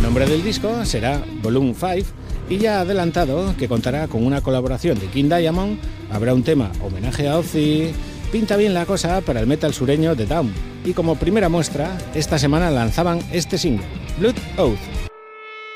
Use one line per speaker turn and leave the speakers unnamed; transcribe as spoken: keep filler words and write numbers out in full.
nombre del disco será Volume cinco y ya ha adelantado que contará con una colaboración de King Diamond, habrá un tema homenaje a Ozzy. Pinta bien la cosa para el metal sureño de Dawn, y como primera muestra, esta semana lanzaban este single, Blood Oath.